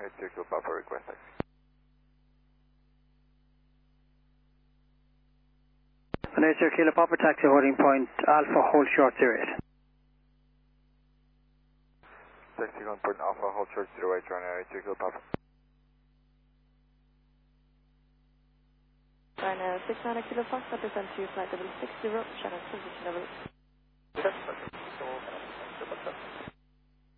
82 Kilo Papa, request taxi. And 82 Kilo Papa, taxi holding point Alpha, hold short 08. Taxi on point Alpha, hold short 08, runway 82 Kilo Papa. Ryanair 69 Kilo Fox, represent to you flight level 60, channel position level